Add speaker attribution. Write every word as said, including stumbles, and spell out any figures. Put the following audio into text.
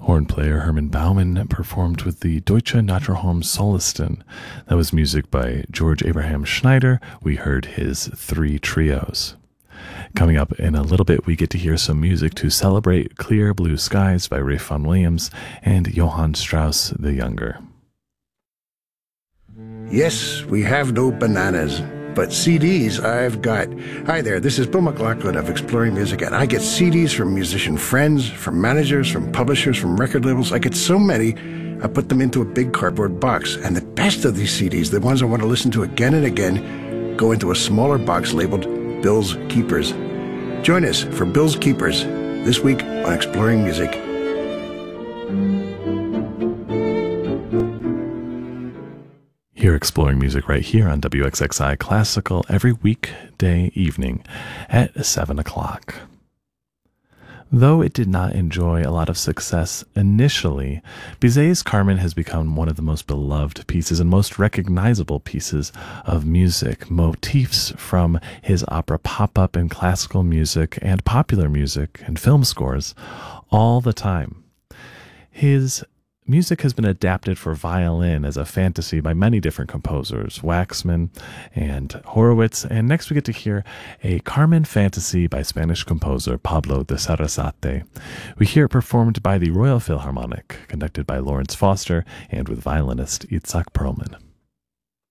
Speaker 1: Horn player Herman Baumann performed with the Deutsche Naturraum Solisten. That was music by George Abraham Schneider. We heard his three trios. Coming up in a little bit, we get to hear some music to celebrate Clear Blue Skies by Ralph Vaughan Williams and Johann Strauss the Younger.
Speaker 2: Yes, we have no bananas, but C Ds I've got. Hi there, this is Bill McLaughlin of Exploring Music, and I get C Ds from musician friends, from managers, from publishers, from record labels. I get so many, I put them into a big cardboard box. And the best of these C Ds, the ones I want to listen to again and again, go into a smaller box labeled Bill's Keepers. Join us for Bill's Keepers this week on Exploring Music.
Speaker 1: You're exploring music right here on W X X I Classical every weekday evening at seven o'clock. Though it did not enjoy a lot of success initially, Bizet's Carmen has become one of the most beloved pieces and most recognizable pieces of music. Motifs from his opera pop up in classical music and popular music and film scores all the time. His music has been adapted for violin as a fantasy by many different composers, Waxman and Horowitz, and next we get to hear a Carmen fantasy by Spanish composer Pablo de Sarasate. We hear it performed by the Royal Philharmonic, conducted by Lawrence Foster, and with violinist Itzhak Perlman.